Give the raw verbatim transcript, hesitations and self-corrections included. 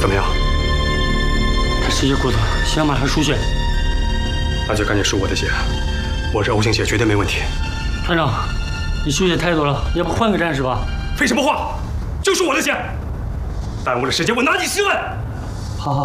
怎么样？ 他失血骨头，血马上输血。 那就赶紧输我的血，我这 O 型血绝对没问题。 团长，你输血太多了，要不换个战士吧？ 废什么话？就是我的血，耽误了时间，我拿你十万。